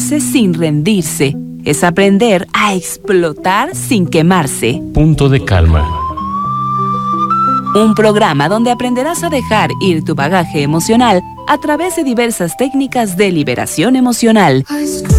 levantarse sin rendirse. Es aprender a explotar sin quemarse. Punto de calma. Un programa donde aprenderás a dejar ir tu bagaje emocional a través de diversas técnicas de liberación emocional.